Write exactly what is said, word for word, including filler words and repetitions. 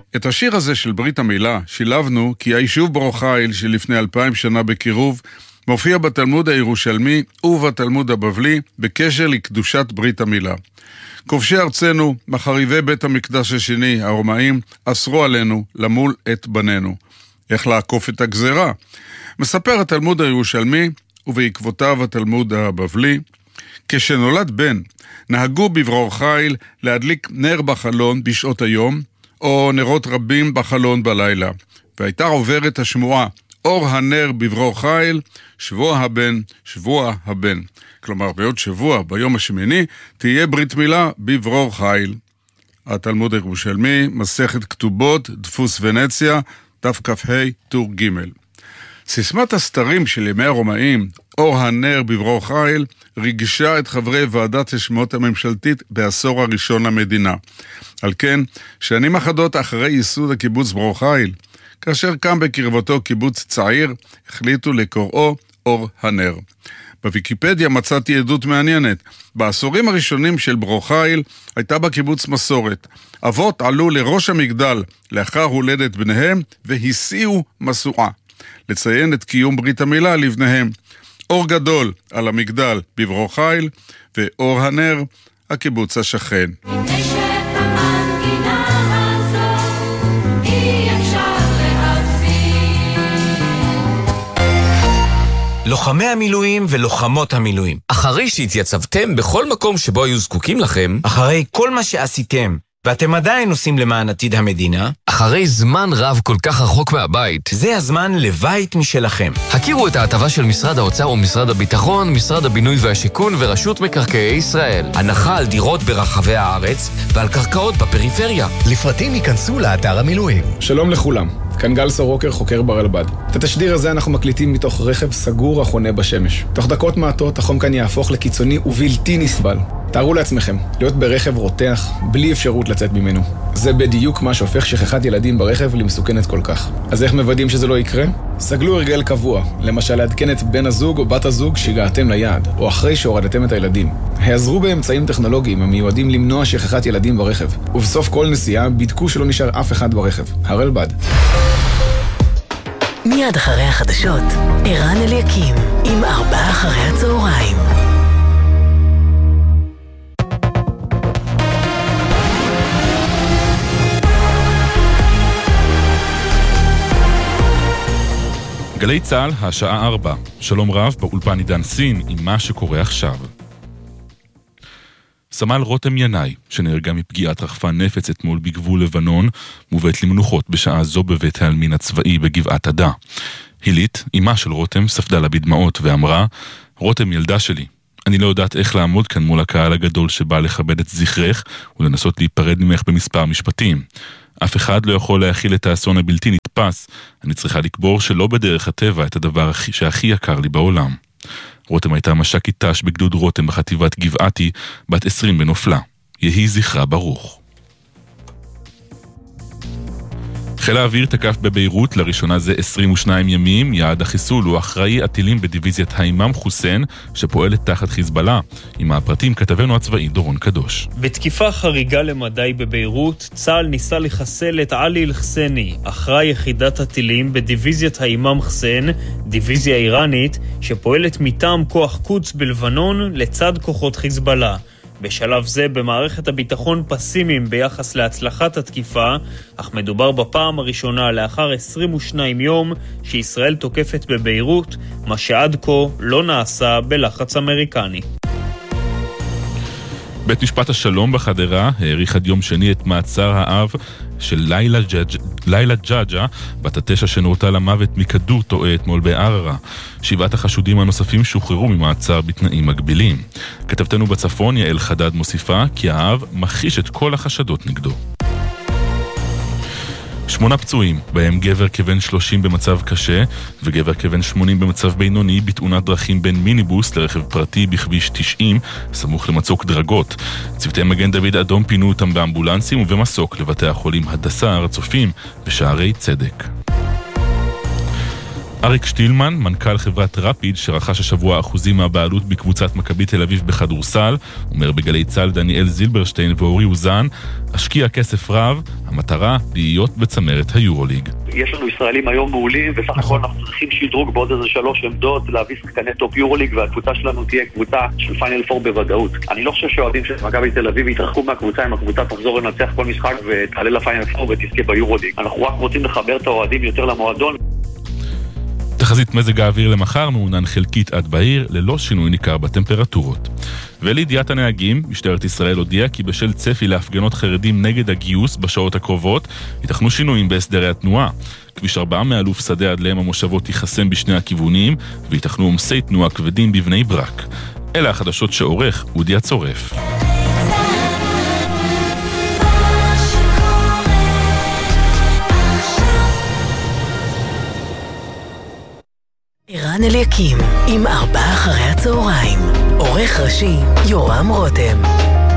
את השיר הזה של ברית המילה שילבנו כי היישוב ברור חיל שלפני אלפיים שנה בקירוב מופיע בתלמוד הירושלמי ובתלמוד הבבלי בקשר לקדושת ברית המילה. כובשי ארצנו, מחריבי בית המקדש השני, הרומאים, אסרו עלינו למול את בנינו. איך לעקוף את הגזרה? מספר התלמוד הירושלמי ובעקבותיו התלמוד הבבלי, כשנולד בן, נהגו בברור חיל להדליק נר בחלון בשעות היום, או נרות רבים בחלון בלילה. והייתה עוברת השמועה, אור הנר בברור חיל, שבוע הבן, שבוע הבן. כלומר, בעוד שבוע, ביום השמיני, תהיה ברית מילה בברור חיל. התלמוד הירושלמי, מסכת כתובות, דפוס ונציה, דף כ"ה טור ג'. סיסמת הסתרים של ימי הרומאים, אור הנר בברור חיל, ריגשה את חברי ועדת השמות הממשלתית בעשור הראשון למדינה. על כן, שנים אחדות אחרי ייסוד הקיבוץ ברור חיל, כאשר קם בקרבתו קיבוץ צעיר, החליטו לקוראו אור הנר. בוויקיפדיה מצאתי עדות מעניינת. בעשורים הראשונים של ברור חיל הייתה בקיבוץ מסורת. אבות עלו לראש המגדל לאחר הולדת בניהם והסיעו מסועה. לציין את קיום ברית המילה לבניהם. אור גדול על המגדל בברור חיל ואור הנר הקיבוץ השכן. לוחמי המילואים ולוחמות המילואים. אחרי שהתייצבתם בכל מקום שבו היו זקוקים לכם, אחרי כל מה שעשיתם, ואתם עדיין עושים למען עתיד המדינה, אחרי זמן רב כל כך רחוק מהבית, זה הזמן לבית משלכם. הכירו את ההטבה של משרד האוצר ומשרד הביטחון, משרד הבינוי והשיכון ורשות מקרקעי ישראל. הנחה על דירות ברחבי הארץ ועל קרקעות בפריפריה. לפרטים ייכנסו לאתר המילואים. שלום לכולם, כאן גל סורוקר, חוקר ברלב"ד. את התשדיר הזה אנחנו מקליטים מתוך רכב סגור החונה בשמש. תוך דקות מעטות החום כאן יהפוך לקיצוני ובלתי נסבל. תארו לעצמכם, להיות ברכב רותח, בלי אפשרות לצאת ממנו. זה בדיוק מה שהופך שכחת ילדים ברכב למסוכנת כל כך. אז איך מוודאים שזה לא יקרה? סגלו הרגל קבוע, למשל לעדכן את בן הזוג או בת הזוג שהגעתם ליעד, או אחרי שהורדתם את הילדים. העזרו באמצעים טכנולוגיים המיועדים למנוע שכחת ילדים ברכב, ובסוף כל נסיעה בדקו שלא נשאר אף אחד ברכב. הרלב"ד. מיד אחרי החדשות, ערן אליקים, עם ארבעה אחרי הצהריים. גלי צהל, השעה ארבע. שלום רב, באולפן עידן סין, עם מה שקורה עכשיו. סמל רותם ינאי, שנהרגה מפגיעת רחפן נפץ אתמול בגבול לבנון, מובאת למנוחות בשעה זו בבית העלמין הצבאי בגבעת עדה. הילית, אמא של רותם, ספדה לה בדמעות ואמרה, רותם ילדה שלי, אני לא יודעת איך לעמוד כאן מול הקהל הגדול שבא לכבד את זכרך ולנסות להיפרד ממך במספר משפטים. אף אחד לא יכול להכיל את האסון הבלתי נתפס. אני צריכה לקבור שלא בדרך הטבע את הדבר שהכי יקר לי בעולם. רותם הייתה מש"קית ת"ש בגדוד רותם בחטיבת גבעתי, בת עשרים בנופלה. יהי זכרה ברוך. חיל האוויר תקף בביירות לראשונה זה עשרים ושניים ימים. יעד החיסול הוא אחראי הטילים בדיוויזיית האימאם חוסיין שפועלת תחת חיזבאללה. עם הפרטים כתבנו הצבאי דורון קדוש. בתקיפה חריגה למדי בביירות, צה"ל ניסה לחסל את עלי אל-חסני, אחראי יחידת הטילים בדיוויזיית האימאם חוסיין, דיוויזיה איראנית שפועלת מטעם כוח קודס בלבנון לצד כוחות חיזבאללה. בשלב זה במערכת הביטחון פסימיים ביחס להצלחת התקיפה, אך מדובר בפעם הראשונה לאחר עשרים ושניים יום שישראל תוקפת בביירות, מה שעד כה לא נעשה בלחץ אמריקני. בית משפט השלום בחדרה העריך עד יום שני את מעצר האב של לילה ג'אג' לילה ג'אג'ה, בת התשע שנורתה למוות מכדור טועה אתמול בערערה. שבעת החשודים הנוספים שוחררו ממעצר בתנאים מגבילים. כתבתנו בצפון יעל חדד מוסיפה כי האב מכחיש את כל החשדות נגדו. שמונה פצועים, בהם גבר כבן שלושים במצב קשה וגבר כבן שמונים במצב בינוני בתאונת דרכים בין מיניבוס לרכב פרטי בכביש תשעים סמוך למצוק דרגות. צוותי מגן דוד אדום פינו אותם באמבולנסים ובמסוק לבתי החולים הדסה, הר הצופים ושערי צדק. אריק שטילמן, מנכ"ל חברת רפיד, שרכש השבוע אחוזים מהבעלות בקבוצת מכבי תל אביב בכדורסל, אומר בגלי צה"ל דניאל זילברשטיין ואורי אוזן, השקיע כסף רב, המטרה להיות בצמרת היורוליג. יש לנו ישראלים היום מעולים, וסך הכל אנחנו צריכים שדרוג בעוד איזה שלוש עמדות, להביא שחקני טופ יורוליג, והקבוצה שלנו תהיה קבוצה של פיינל פור בוודאות. אני לא חושב שהאוהדים של מכבי תל אביב יתרחקו מהקבוצה, אם הקבוצה תחזור לנצח כל משחק ותעלה לפיינל פור ותזכה ביורוליג. אנחנו רק רוצים לחבר את האוהדים יותר למועדון. תחזית מזג האוויר למחר מעונן חלקית עד בעיר, ללא שינוי ניכר בטמפרטורות. ולידיעת הנהגים, משטרת ישראל הודיעה כי בשל צפי להפגנות חרדים נגד הגיוס בשעות הקרובות, ייתכנו שינויים בהסדרי התנועה. כביש ארבע מאלוף שדה עד להם המושבות ייחסם בשני הכיוונים, וייתכנו עומסי תנועה כבדים בבני ברק. אלה החדשות שעורך אודי הצורף. ערן אליקים עם ארבעה אחרי הצהריים. עורך ראשי יורם רותם.